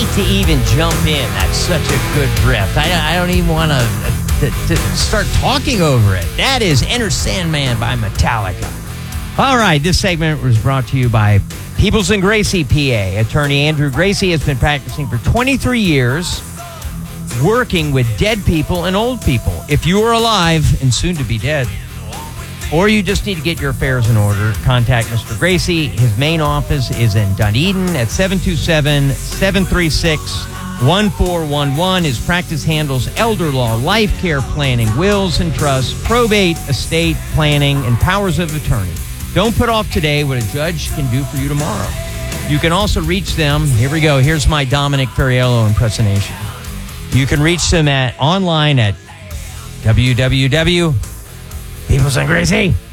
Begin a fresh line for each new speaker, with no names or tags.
hate to even jump in. That's such a good riff. I don't even want to start talking over it. That is Enter Sandman by Metallica. All right, this segment was brought to you by Peoples and Gracie, PA. Attorney Andrew Gracie has been practicing for 23 years, working with dead people and old people. If you are alive and soon to be dead, or you just need to get your affairs in order, contact Mr. Gracie. His main office is in Dunedin at 727-736-1411. His practice handles elder law, life care planning, wills and trusts, probate, estate planning, and powers of attorney. Don't put off today what a judge can do for you tomorrow. You can also reach them. Here we go. Here's my Dominic Ferriello impersonation. You can reach them online at www.peoplesandgracie.com.